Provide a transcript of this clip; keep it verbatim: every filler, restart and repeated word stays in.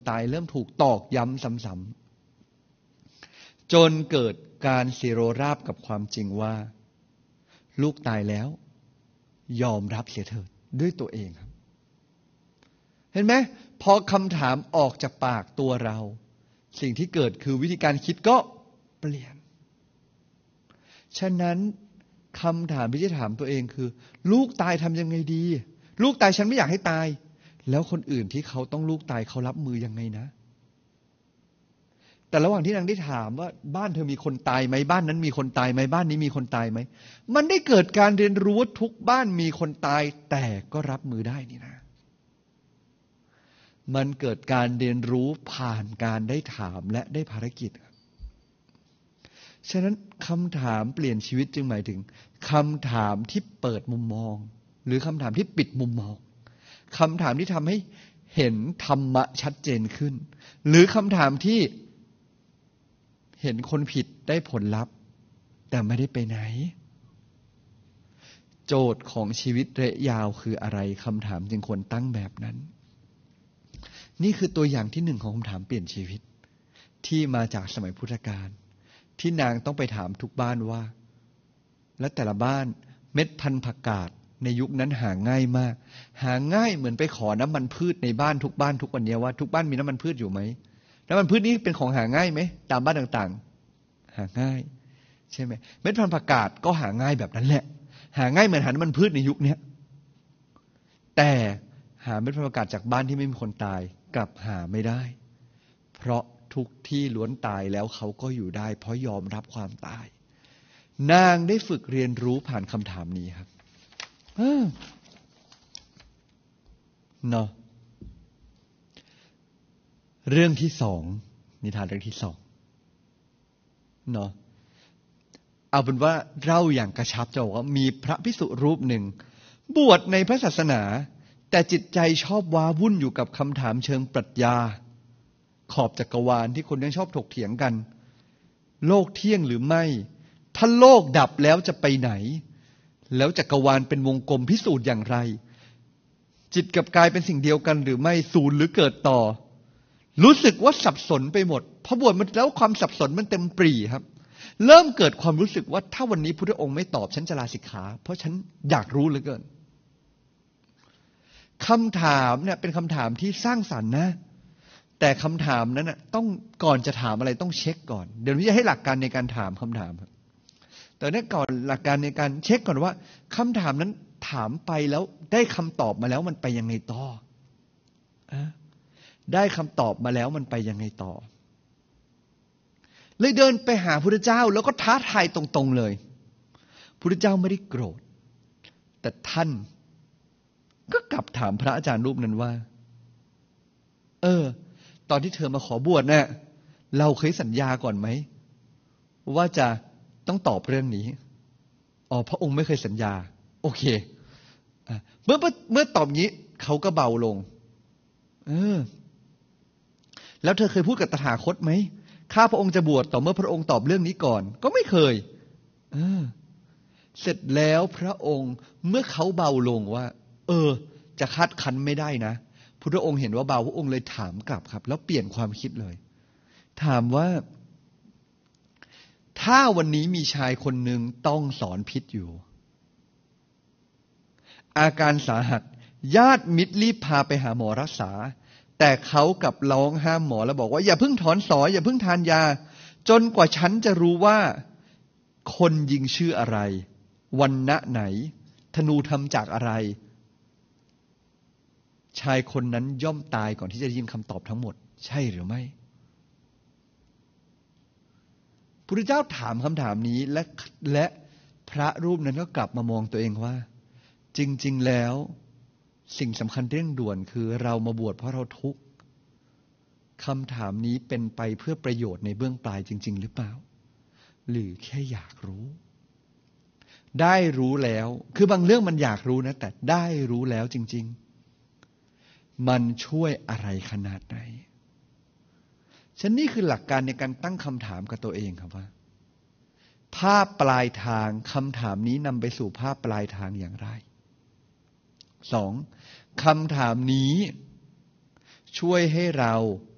ตายเริ่มถูกตอกย้ำซ้ำๆจนเกิดการสิโรราบกับความจริงว่าลูกตายแล้วยอมรับเสียเถิดด้วยตัวเองครับเห็นไหมพอคำถามออกจากปากตัวเราสิ่งที่เกิดคือวิธีการคิดก็เปลี่ยนฉะนั้นคำถามที่จะถามตัวเองคือลูกตายทำยังไงดีลูกตายฉันไม่อยากให้ตายแล้วคนอื่นที่เขาต้องลูกตายเขารับมือยังไงนะแต่ระหว่างที่นางได้ถามว่าบ้านเธอมีคนตายไหมบ้านนั้นมีคนตายไหมบ้านนี้มีคนตายไหมมันได้เกิดการเรียนรู้ว่าทุกบ้านมีคนตายแต่ก็รับมือได้นี่นะมันเกิดการเรียนรู้ผ่านการได้ถามและได้ภารกิจฉะนั้นคำถามเปลี่ยนชีวิตจึงหมายถึงคำถามที่เปิดมุมมองหรือคำถามที่ปิดมุมมองคำถามที่ทำให้เห็นธรรมะชัดเจนขึ้นหรือคำถามที่เห็นคนผิดได้ผลลัพธ์แต่ไม่ได้ไปไหนโจทย์ของชีวิตระยะยาวคืออะไรคำถามจึงควรตั้งแบบนั้นนี่คือตัวอย่างที่หนึ่งของคำถามเปลี่ยนชีวิตที่มาจากสมัยพุทธกาลที่นางต้องไปถามทุกบ้านว่าและแต่ละบ้านเม็ดพันธุ์ผักกาดในยุคนั้นหาง่ายมากหาง่ายเหมือนไปขอน้ำมันพืชในบ้านทุกบ้านทุกวันนี้ว่าทุกบ้านมีน้ำมันพืชอยู่ไหมน้ำมันพืชนี้เป็นของหาง่ายไหมตามบ้านต่างๆหาง่ายใช่ไหมเม็ดพันธุ์ผักกาดก็หาง่ายแบบนั้นแหละหาง่ายเหมือนหาน้ำมันพืชในยุคนี้แต่หาเม็ดพันธุ์ผักกาดจากบ้านที่ไม่มีคนตายกลับหาไม่ได้เพราะทุกที่ล้วนตายแล้วเขาก็อยู่ได้เพราะยอมรับความตายนางได้ฝึกเรียนรู้ผ่านคำถามนี้ครับเนาะเรื่องที่สองนิทานเรื่องที่สองเนาะเอาเป็นว่าเล่าอย่างกระชับจะบอกว่ามีพระภิกษุรูปหนึ่งบวชในพระศาสนาแต่จิตใจชอบว้าวุ่นอยู่กับคำถามเชิงปรัชญาขอบจักรวาลที่คนยังชอบถกเถียงกันโลกเที่ยงหรือไม่ถ้าโลกดับแล้วจะไปไหนแล้วจักรวาลเป็นวงกลมพิสูจน์อย่างไรจิตกับกายเป็นสิ่งเดียวกันหรือไม่ศูนย์หรือเกิดต่อรู้สึกว่าสับสนไปหมดพอบวชมันแล้วความสับสนมันเต็มปรีครับเริ่มเกิดความรู้สึกว่าถ้าวันนี้พุทธองค์ไม่ตอบฉันจะลาสิกขาเพราะฉันอยากรู้เหลือเกินคำถามเนี่ยเป็นคำถามที่สร้างสรรค์นะแต่คำถามนั้นนะต้องก่อนจะถามอะไรต้องเช็คก่อนเดี๋ยวนี้จะให้หลักการในการถามคำถามครับแต่เนี่ยก่อนหลักการในการเช็คก่อนว่าคำถามนั้นถามไปแล้วได้คำตอบมาแล้วมันไปยังไงต่อได้คำตอบมาแล้วมันไปยังไงต่อเลยเดินไปหาพระพุทธเจ้าแล้วก็ท้าทายตรงๆเลยพระพุทธเจ้าไม่ได้โกรธแต่ท่านก็กลับถามพระอาจารย์รูปนั้นว่าเออตอนที่เธอมาขอบวชเนี่ยเราเคยสัญญาก่อนไหมว่าจะต้องตอบเรื่องนี้อ๋อพระองค์ไม่เคยสัญญาโอเคเมื่อเมื่อตอบงี้เขาก็เบาลงเออแล้วเธอเคยพูดกับตถาคตไหมข้าพระองค์จะบวชต่อเมื่อพระองค์ตอบเรื่องนี้ก่อนก็ไม่เคยเออเสร็จแล้วพระองค์เมื่อเขาเบาลงว่าเออจะคัดคั้นไม่ได้นะพุทธองค์เห็นว่าเบาพระองค์เลยถามกลับครับแล้วเปลี่ยนความคิดเลยถามว่าถ้าวันนี้มีชายคนหนึ่งต้องสอนพิษอยู่อาการสาหัสญาติมิตรรีบพาไปหาหมอรักษาแต่เขากลับร้องห้ามหมอแล้วบอกว่าอย่าเพิ่งถอนสอยอย่าเพิ่งทานยาจนกว่าฉันจะรู้ว่าคนยิงชื่ออะไรวรรณะไหนธนูทำจากอะไรชายคนนั้นย่อมตายก่อนที่จะได้ยินคำตอบทั้งหมดใช่หรือไม่พระพุทธเจ้าถามคำถามนี้และและพระรูปนั้นก็กลับมามองตัวเองว่าจริงๆแล้วสิ่งสำคัญเร่งด่วนคือเรามาบวชเพราะเราทุกข์คำถามนี้เป็นไปเพื่อประโยชน์ในเบื้องปลายจริงๆหรือเปล่าหรือแค่อยากรู้ได้รู้แล้วคือบางเรื่องมันอยากรู้นะแต่ได้รู้แล้วจริงๆมันช่วยอะไรขนาดไหนฉะนั้นนี่คือหลักการในการตั้งคำถามกับตัวเองครับว่าภาพปลายทางคำถามนี้นำไปสู่ภาพปลายทางอย่างไรสองคำถามนี้ช่วยให้เรา